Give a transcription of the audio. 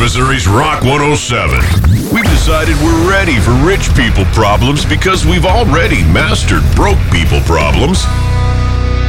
Missouri's Rock 107. We've decided we're ready for rich people problems because we've already mastered broke people problems.